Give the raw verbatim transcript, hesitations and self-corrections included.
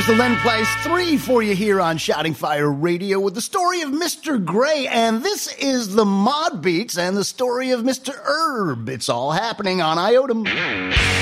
There's the Len Place three for you here on Shouting Fire Radio with the story of Mister Gray. And this is the Mod Beats and the story of Mister Herb. It's all happening on Iotum.